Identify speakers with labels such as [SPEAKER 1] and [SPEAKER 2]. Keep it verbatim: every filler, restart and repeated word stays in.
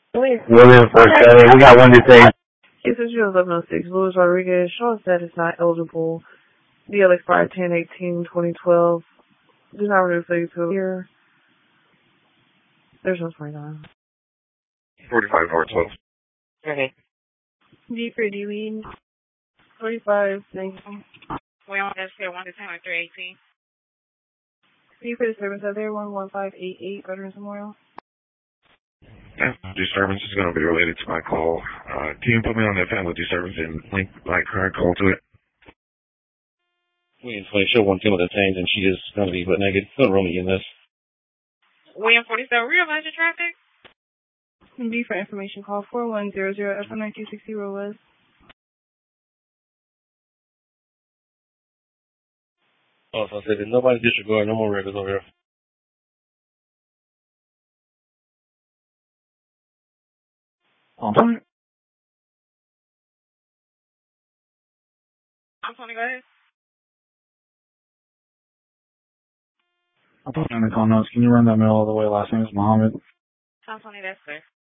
[SPEAKER 1] William first setting. We got one to say.
[SPEAKER 2] Case issue eleven oh six. Luis Rodriguez. Sean said is not eligible. D L expired ten eighteen twenty twelve. Do not renew thirty-two here. There's no twenty-nine.
[SPEAKER 3] forty-five hour twelve.
[SPEAKER 4] Okay.
[SPEAKER 2] D for D lead. forty-five, thank you.
[SPEAKER 4] We on S K one to ten or three eighteen.
[SPEAKER 2] D for disturbance out there, one one five eight eight, Veterans Memorial.
[SPEAKER 3] Yeah, disturbance is going to be related to my call. Uh, can you put me on that family disturbance and link my current call to it?
[SPEAKER 5] William twenty, show one ten with the change, and she is going to be butt naked. Don't roll me in this.
[SPEAKER 4] William forty-seven, realize your traffic?
[SPEAKER 2] D for information call, four one zero zero F one nine two six zero West.
[SPEAKER 5] Oh, so I said, nobody disregard, no more records over here.
[SPEAKER 1] On point.
[SPEAKER 4] I'm Tony, go ahead.
[SPEAKER 1] I'm putting in the call notes. Can you run that mail all the way? Last name is Mohammed.
[SPEAKER 4] I'm Tony, that's clear.